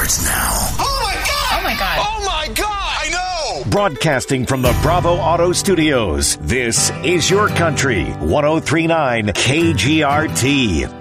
starts now. Oh, my God! Oh, my God. Oh, my God! I know! Broadcasting from the Bravo Auto Studios, this is Your Country, 103.9 KGRT.